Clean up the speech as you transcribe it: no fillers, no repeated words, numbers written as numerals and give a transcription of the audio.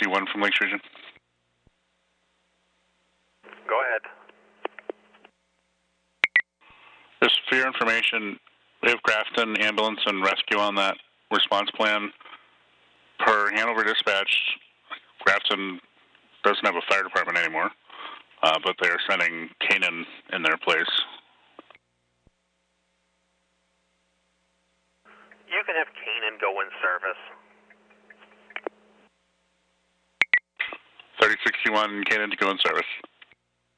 36C1 from Lakes Region. Go ahead. Just for your information, we have Grafton Ambulance and Rescue on that response plan. Per Hanover Dispatch, Grafton doesn't have a fire department anymore, but they're sending Canaan in their place. You can have Canaan go in service. 36C1 Canaan to go in service.